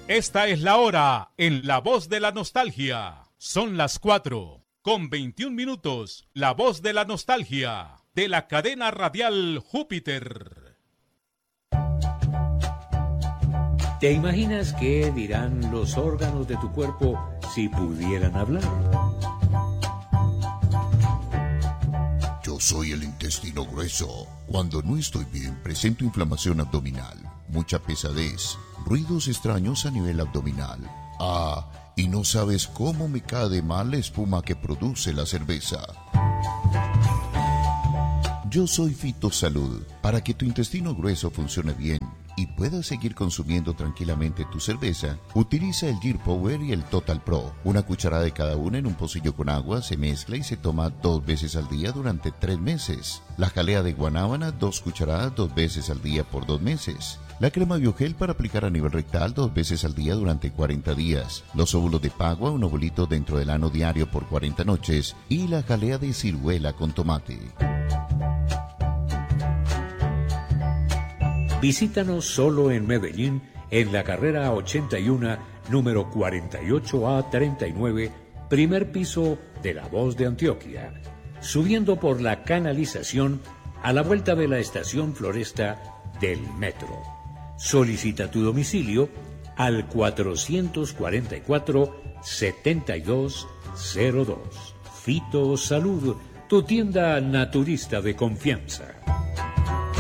Esta es la hora en La Voz de la Nostalgia. Son las 4:21. La Voz de la Nostalgia, de la cadena radial Júpiter. ¿Te imaginas qué dirán los órganos de tu cuerpo si pudieran hablar? Yo soy el intestino grueso. Cuando no estoy bien, presento inflamación abdominal, mucha pesadez, ruidos extraños a nivel abdominal. Y no sabes cómo me cae de mal la espuma que produce la cerveza. Yo soy Fitosalud. Para que tu intestino grueso funcione bien y puedas seguir consumiendo tranquilamente tu cerveza, utiliza el Gear Power y el Total Pro. Una cucharada de cada una en un pocillo con agua, se mezcla y se toma 2 veces al día durante 3 meses. La jalea de guanábana, 2 cucharadas 2 veces al día por 2 meses. La crema Biogel para aplicar a nivel rectal 2 veces al día durante 40 días. Los óvulos de pagua, un ovulito dentro del ano diario por 40 noches. Y la jalea de ciruela con tomate. Visítanos solo en Medellín, en la carrera 81, número 48A39, primer piso de La Voz de Antioquia, subiendo por la canalización a la vuelta de la estación Floresta del metro. Solicita tu domicilio al 444-7202. Fitosalud, tu tienda naturista de confianza.